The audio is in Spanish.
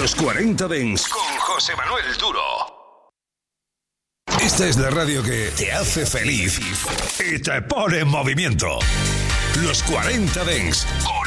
Los 40 Dents con José Manuel Duro. Esta es la radio que te hace feliz y te pone en movimiento. Los 40 Dents con